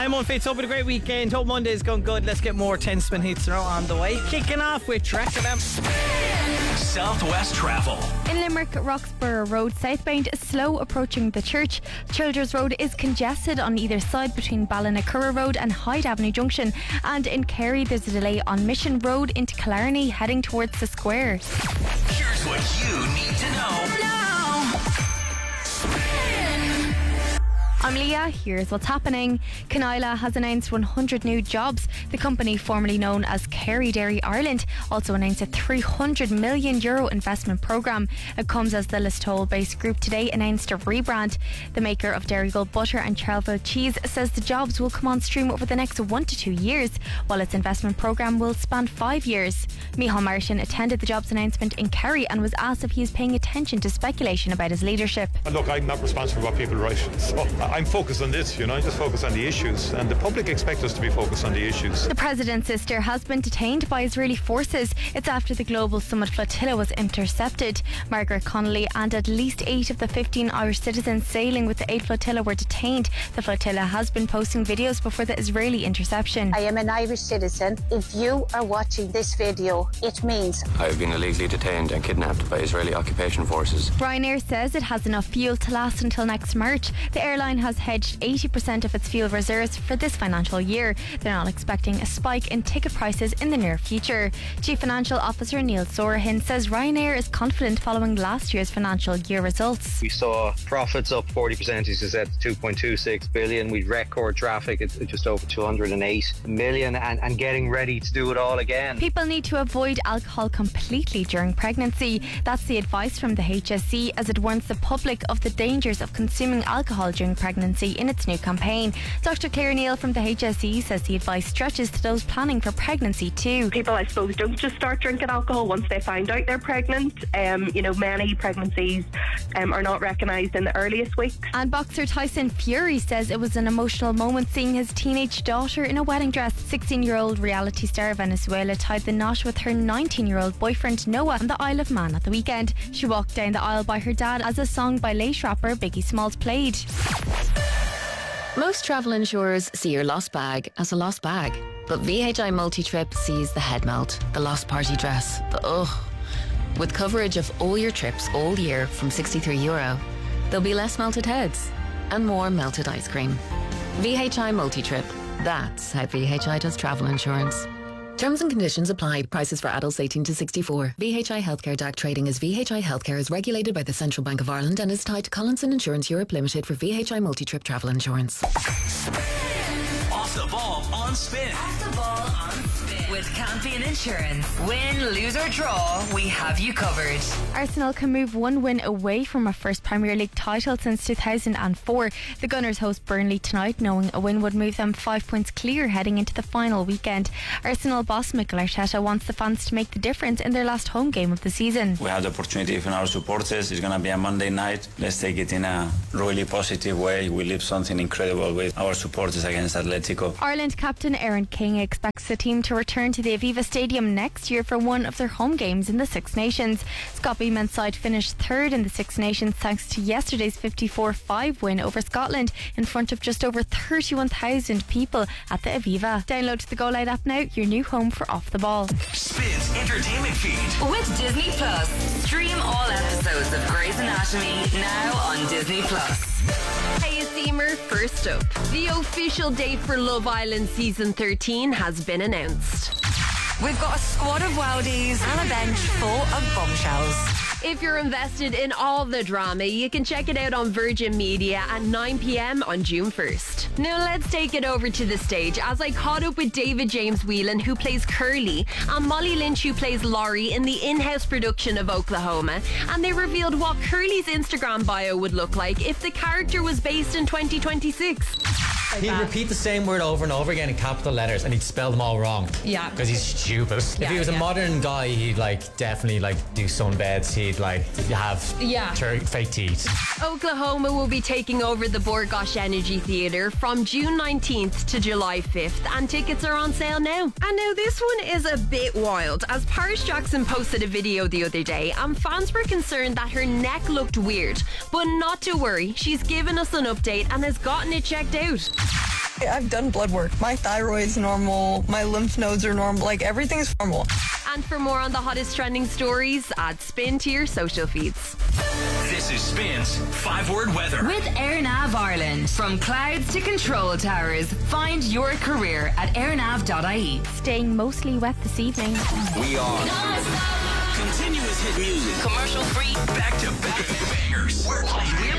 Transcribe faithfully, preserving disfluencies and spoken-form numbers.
I'm unfit. Hope with a great weekend. Hope Monday's going good. Let's get more ten spin hits now on the way. Kicking off with Track of Them. Southwest Travel. In Limerick, Roxborough Road southbound is slow approaching the church. Childers Road is congested on either side between Ballinacurra Road and Hyde Avenue Junction. And in Kerry, there's a delay on Mission Road into Killarney heading towards the square. Here's what you need to know now. I'm Leah, here's what's happening. Canila has announced one hundred new jobs. The company, formerly known as Kerry Dairy Ireland, also announced a three hundred million euro investment programme. It comes as the Listowel-based group today announced a rebrand. The maker of Dairygold butter and Charleville cheese says the jobs will come on stream over the next one to two years, while its investment programme will span five years. Micheál Martin attended the jobs announcement in Kerry and was asked if he is paying attention to speculation about his leadership. Look, I'm not responsible for what people write, so I'm focused on this, you know, I just focus on the issues, and the public expect us to be focused on the issues. The president's sister has been detained by Israeli forces. It's after the Global Summit flotilla was intercepted. Margaret Connolly and at least eight of the fifteen Irish citizens sailing with the aid flotilla were detained. The flotilla has been posting videos before the Israeli interception. I am an Irish citizen. If you are watching this video, it means I have been illegally detained and kidnapped by Israeli occupation forces. Ryanair says it has enough fuel to last until next March. The airline has hedged eighty percent of its fuel reserves for this financial year. They're not expecting a spike in ticket prices in the near future. Chief Financial Officer Neil Sorahan says Ryanair is confident following last year's financial year results. We saw profits up forty percent, as you said, two point two six billion. We record traffic at just over two hundred eight million, and, and getting ready to do it all again. People need to avoid alcohol completely during pregnancy. That's the advice from the H S E as it warns the public of the dangers of consuming alcohol during pregnancy in its new campaign. Doctor Claire Neal from the H S E says the advice stretches to those planning for pregnancy too. People, I suppose, don't just start drinking alcohol once they find out they're pregnant. Um, you know, many pregnancies um, are not recognised in the earliest weeks. And boxer Tyson Fury says it was an emotional moment seeing his teenage daughter in a wedding dress. sixteen-year-old reality star Venezuela tied the knot with her nineteen-year-old boyfriend Noah on the Isle of Man at the weekend. She walked down the aisle by her dad as a song by late rapper Biggie Smalls played. Most travel insurers see your lost bag as a lost bag, but V H I Multi-Trip sees the head melt, the lost party dress, the ugh. With coverage of all your trips all year from sixty-three euro, there'll be less melted heads and more melted ice cream. V H I Multi-Trip. That's how V H I does travel insurance. Terms and conditions apply. Prices for adults eighteen to sixty-four. V H I Healthcare D A C trading as V H I Healthcare is regulated by the Central Bank of Ireland and is tied to Collinson Insurance Europe Limited for V H I Multi-Trip travel insurance. Off the ball on Spin. Off the ball on Spin. With Campion Insurance. Win, lose or draw, we have you covered. Arsenal can move one win away from a first Premier League title since two thousand four. The Gunners host Burnley tonight, knowing a win would move them five points clear heading into the final weekend. Arsenal boss Mikel Arteta wants the fans to make the difference in their last home game of the season. We have the opportunity from our supporters. It's going to be a Monday night. Let's take it in a really positive way. We leave something incredible with our supporters against Atletico. Ireland captain Aaron King expects the team to return to the Aviva Stadium next year for one of their home games in the Six Nations. Scotby men's side finished third in the Six Nations thanks to yesterday's fifty-four five win over Scotland in front of just over thirty-one thousand people at the Aviva. Download the Go Loud app now, your new home for Off the Ball. Spin's entertainment feed with Disney Plus. Stream all episodes of Grey's Anatomy now on Disney Plus. Hey, it's Emer. First up, the official date for Love Island Season thirteen has been announced. We've got a squad of Wowdies and a bench full of bombshells. If you're invested in all the drama, you can check it out on Virgin Media at nine p.m. on June first. Now let's take it over to the stage as I caught up with David James Whelan, who plays Curly, and Molly Lynch, who plays Laurie in the in-house production of Oklahoma, and they revealed what Curly's Instagram bio would look like if the character was based in twenty twenty-six. He'd repeat the same word over and over again in capital letters, and he'd spell them all wrong. Yeah. Because he's stupid. Yeah, if he was yeah. a modern guy, he'd like definitely like do sunbeds. He'd like have Yeah. ter- fake teeth. Oklahoma will be taking over the Borgosh Energy Theatre from June nineteenth to July fifth, and tickets are on sale now. And now this one is a bit wild, as Paris Jackson posted a video the other day and fans were concerned that her neck looked weird. But not to worry, she's given us an update and has gotten it checked out. I've done blood work. My thyroid's normal. My lymph nodes are normal. Like, everything's normal. And for more on the hottest trending stories, add Spin to your social feeds. This is Spin's five-word weather. With AirNav Ireland. From clouds to control towers, find your career at airnav dot I E. Staying mostly wet this evening. We are continuous hit music. Commercial free. Back to back bangers. We're playing